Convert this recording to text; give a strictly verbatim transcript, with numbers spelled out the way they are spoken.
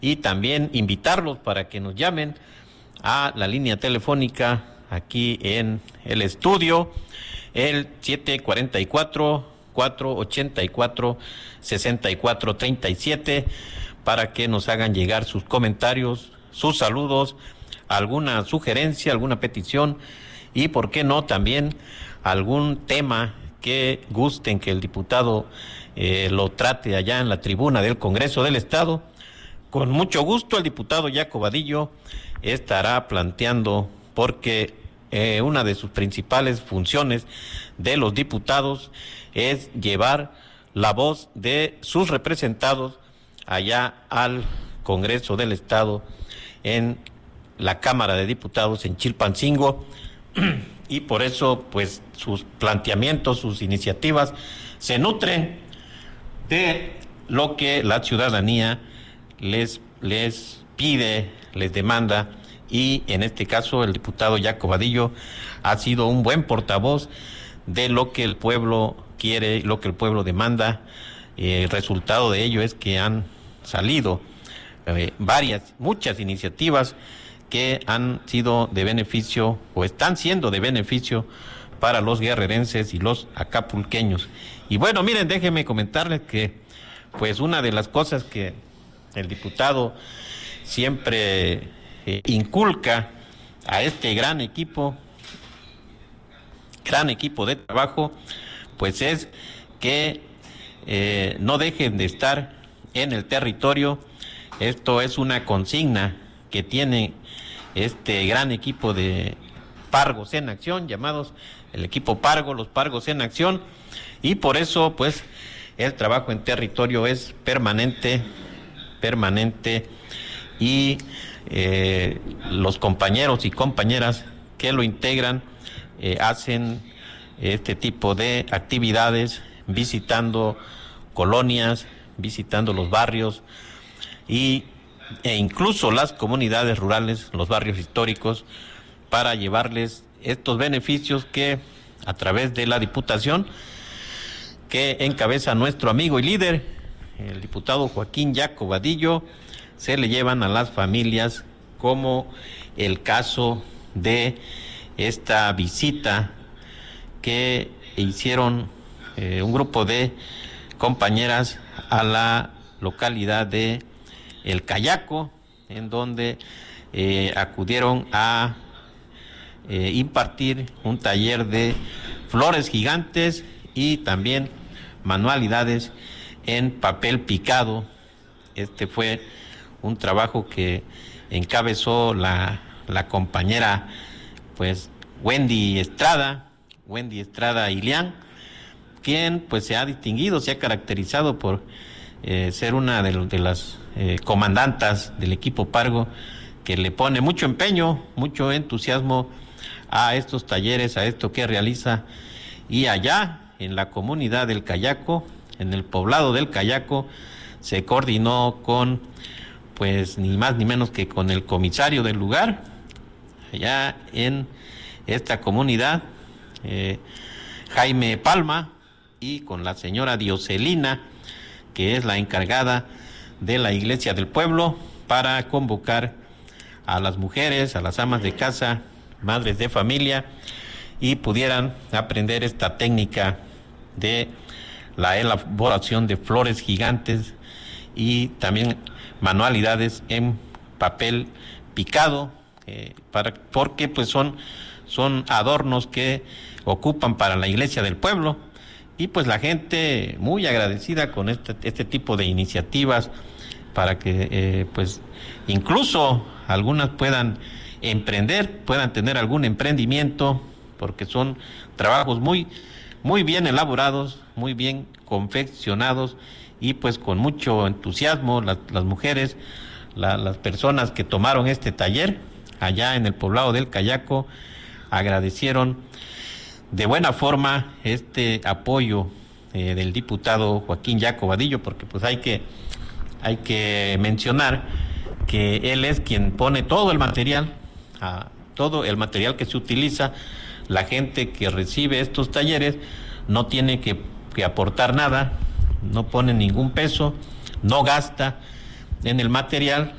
y también invitarlos para que nos llamen a la línea telefónica aquí en el estudio, el siete cuatro cuatro, cuatro ocho cuatro, seis cuatro tres siete, para que nos hagan llegar sus comentarios, sus saludos, alguna sugerencia, alguna petición y, por qué no, también algún tema que gusten que el diputado eh, lo trate allá en la tribuna del Congreso del Estado. Con mucho gusto el diputado Yaco Vadillo estará planteando, porque eh, una de sus principales funciones de los diputados es llevar la voz de sus representados allá al Congreso del Estado, en la Cámara de Diputados en Chilpancingo, y por eso pues sus planteamientos, sus iniciativas se nutren de lo que la ciudadanía les, les pide, les demanda, y en este caso el diputado Yaco Vadillo ha sido un buen portavoz de lo que el pueblo quiere, lo que el pueblo demanda. Eh, el resultado de ello es que han salido eh, varias, muchas iniciativas que han sido de beneficio o están siendo de beneficio para los guerrerenses y los acapulqueños. Y bueno, miren, déjenme comentarles que pues una de las cosas que el diputado siempre eh, inculca a este gran equipo, gran equipo de trabajo, pues es que eh, no dejen de estar en el territorio. Esto es una consigna que tiene este gran equipo de Pargos en Acción, llamados el equipo Pargo, los Pargos en Acción, y por eso pues el trabajo en territorio es permanente, permanente, y eh, los compañeros y compañeras que lo integran eh, hacen este tipo de actividades, visitando colonias, visitando los barrios y e incluso las comunidades rurales, los barrios históricos, para llevarles estos beneficios que a través de la Diputación que encabeza nuestro amigo y líder, el diputado Joaquín Yaco Vadillo, se le llevan a las familias, como el caso de esta visita que hicieron eh, un grupo de compañeras a la localidad de El Cayaco, en donde eh, acudieron a eh, impartir un taller de flores gigantes y también manualidades en papel picado. Este fue un trabajo que encabezó la, la compañera pues Wendy Estrada, Wendy Estrada Ilián, quien pues se ha distinguido, se ha caracterizado por eh, ser una de, de las eh, comandantas del equipo Pargo, que le pone mucho empeño, mucho entusiasmo a estos talleres, a esto que realiza. Y allá en la comunidad del Cayaco, en el poblado del Cayaco, se coordinó con pues ni más ni menos que con el comisario del lugar, allá en esta comunidad, eh, Jaime Palma, y con la señora Dioselina, que es la encargada de la iglesia del pueblo, para convocar a las mujeres, a las amas de casa, madres de familia, y pudieran aprender esta técnica de la elaboración de flores gigantes y también manualidades en papel picado, eh, para, porque pues son, son adornos que ocupan para la iglesia del pueblo, y pues la gente muy agradecida con este, este tipo de iniciativas, para que eh, pues incluso algunas puedan emprender, puedan tener algún emprendimiento, porque son trabajos muy, muy bien elaborados, muy bien confeccionados, y pues con mucho entusiasmo las, las mujeres, la, las personas que tomaron este taller allá en el poblado del Cayaco agradecieron de buena forma este apoyo eh, del diputado Joaquín Yaco Vadillo, porque pues hay que hay que mencionar que él es quien pone todo el material, a, todo el material que se utiliza. La gente que recibe estos talleres no tiene que, que aportar nada, no pone ningún peso, no gasta, en el material